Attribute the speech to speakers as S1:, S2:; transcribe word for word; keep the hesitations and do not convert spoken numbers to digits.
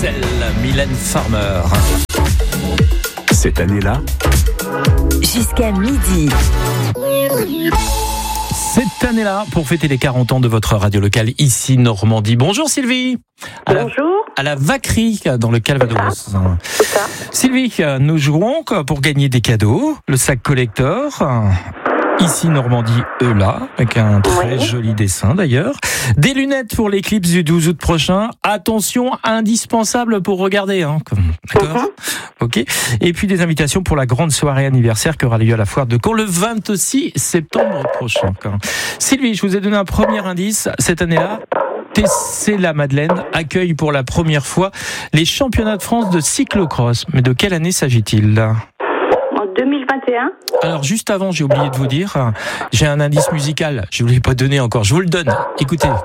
S1: Axel, Mylène Farmer.
S2: Cette année-là,
S3: jusqu'à midi.
S1: Cette année-là, pour fêter les quarante ans de votre radio locale ici Normandie. Bonjour Sylvie. À
S4: Bonjour.
S1: La, à la Vacquerie dans le Calvados.
S4: C'est ça.
S1: Sylvie, nous jouons pour gagner des cadeaux. Le sac collector. Ici Normandie, eux là, avec un très
S4: Oui.
S1: joli dessin d'ailleurs. Des lunettes pour l'éclipse du douze août prochain. Attention, indispensable pour regarder. Hein. D'accord ?
S4: Mhm.
S1: Ok. Et puis des invitations pour la grande soirée anniversaire qui aura lieu à la foire de Caen le vingt-six septembre prochain. Sylvie, je vous ai donné un premier indice. Cette année-là, Tessé-la-Madeleine accueille pour la première fois les championnats de France de cyclocross. Mais de quelle année s'agit-il ?
S4: En deux mille vingt et un.
S1: Alors juste avant, j'ai oublié de vous dire, j'ai un indice musical. Je ne vous l'ai pas donné encore. Je vous le donne. Écoutez.